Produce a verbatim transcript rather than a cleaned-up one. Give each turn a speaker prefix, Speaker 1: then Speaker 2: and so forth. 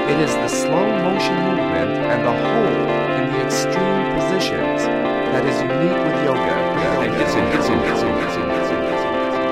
Speaker 1: It is the slow motion movement and the hold in the extreme